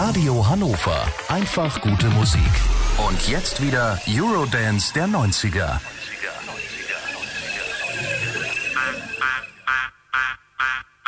Radio Hannover. Einfach gute Musik. Und jetzt wieder Eurodance der 90er.